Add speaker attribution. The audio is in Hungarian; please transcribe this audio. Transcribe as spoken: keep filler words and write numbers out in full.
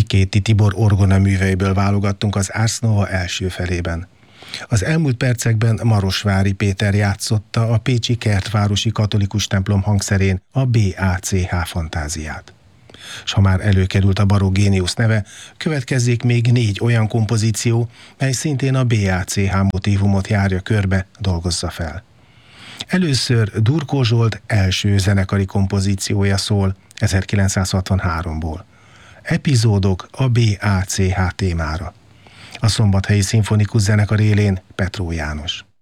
Speaker 1: Rikéti Tibor orgona műveiből válogattunk az Ars Nova első felében. Az elmúlt percekben Marosvári Péter játszotta a pécsi Kertvárosi Katolikus templom hangszerén a bé á cé há fantáziát. S ha már előkerült a barokk géniusz neve, következzék még négy olyan kompozíció, mely szintén a bé á cé há motívumot járja körbe, dolgozza fel. Először Durkó Zsolt első zenekari kompozíciója szól ezerkilencszázhatvanháromból. Epizódok a bé á cé há témára. A Szombathelyi Szimfonikus Zenekar élén Petró János.